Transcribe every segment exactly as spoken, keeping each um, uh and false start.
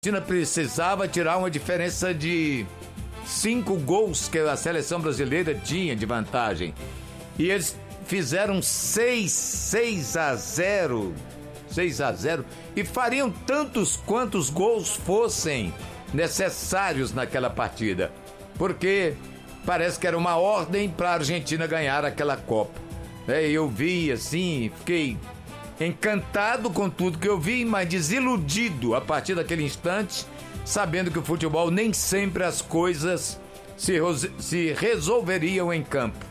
Argentina precisava tirar uma diferença de cinco gols que a seleção brasileira tinha de vantagem. E eles fizeram seis, seis a zero. seis a zero. E fariam tantos quantos gols fossem necessários naquela partida. Porque parece que era uma ordem para a Argentina ganhar aquela Copa. É, eu vi assim, fiquei encantado com tudo que eu vi, mas desiludido a partir daquele instante, sabendo que o futebol nem sempre as coisas se, se resolveriam em campo.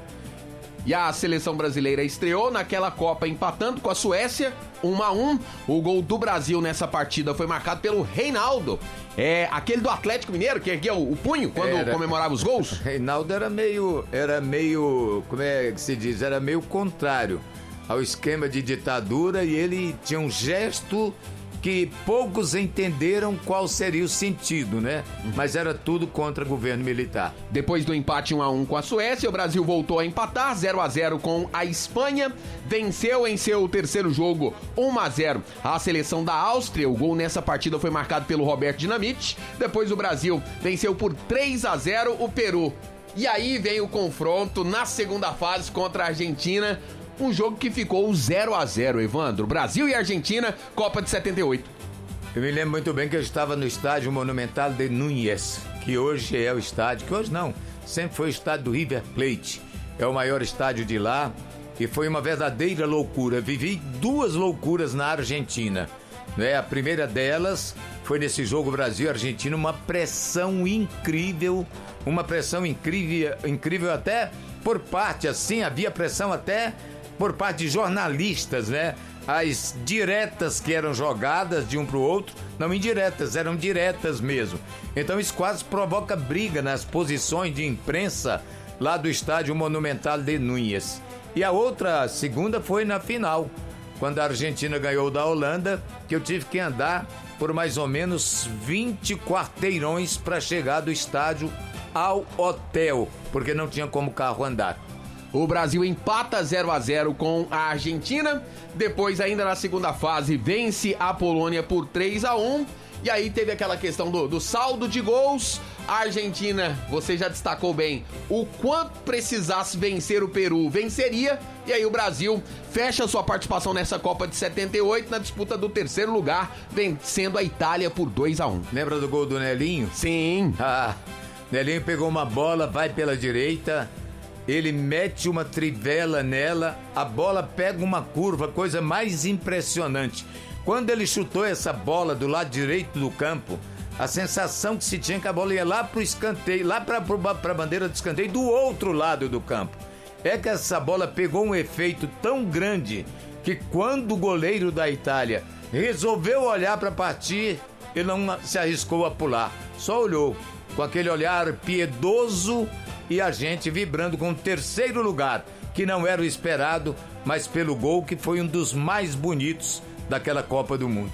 E a seleção brasileira estreou naquela Copa empatando com a Suécia, um a um. O gol do Brasil nessa partida foi marcado pelo Reinaldo. É aquele do Atlético Mineiro que erguia o, o punho quando era, comemorava os gols. Reinaldo era meio, era meio, como é que se diz? Era meio contrário ao esquema de ditadura, e ele tinha um gesto que poucos entenderam qual seria o sentido, né? Mas era tudo contra o governo militar. Depois do empate um a um com a Suécia, o Brasil voltou a empatar zero a zero com a Espanha, venceu em seu terceiro jogo um a zero a seleção da Áustria. O gol nessa partida foi marcado pelo Roberto Dinamite. Depois o Brasil venceu por três a zero o Peru. E aí vem o confronto na segunda fase contra a Argentina. Um jogo que ficou zero a zero, Evandro. Brasil e Argentina, Copa de setenta e oito. Eu me lembro muito bem que eu estava no estádio Monumental de Núñez, que hoje é o estádio, que hoje não, sempre foi o estádio do River Plate. É o maior estádio de lá e foi uma verdadeira loucura. Vivi duas loucuras na Argentina. Né? A primeira delas foi nesse jogo Brasil-Argentina, uma pressão incrível, uma pressão incrível, incrível até por parte, assim, havia pressão até por parte de jornalistas, né? As diretas que eram jogadas de um para o outro, não indiretas, eram diretas mesmo. Então isso quase provoca briga nas posições de imprensa lá do estádio Monumental de Núñez. E a outra, a segunda, foi na final, quando a Argentina ganhou da Holanda, que eu tive que andar por mais ou menos vinte quarteirões para chegar do estádio ao hotel, porque não tinha como o carro andar. O Brasil empata zero a zero com a Argentina. Depois, ainda na segunda fase, vence a Polônia por três a um. E aí teve aquela questão do, do saldo de gols. A Argentina, você já destacou bem, o quanto precisasse vencer o Peru, venceria. E aí o Brasil fecha sua participação nessa Copa de setenta e oito na disputa do terceiro lugar, vencendo a Itália por dois a um. Lembra do gol do Nelinho? Sim. Ah, Nelinho pegou uma bola, vai pela direita, ele mete uma trivela nela, a bola pega uma curva, coisa mais impressionante. Quando ele chutou essa bola do lado direito do campo, a sensação que se tinha que a bola ia lá pro escanteio, lá pra, pra bandeira do escanteio do outro lado do campo. É que essa bola pegou um efeito tão grande que quando o goleiro da Itália resolveu olhar para partir, ele não se arriscou a pular, só olhou com aquele olhar piedoso, e a gente vibrando com o terceiro lugar, que não era o esperado, mas pelo gol que foi um dos mais bonitos daquela Copa do Mundo.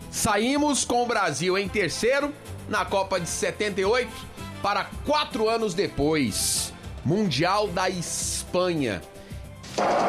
Saímos com o Brasil em terceiro na Copa de setenta e oito para quatro anos depois, Mundial da Espanha.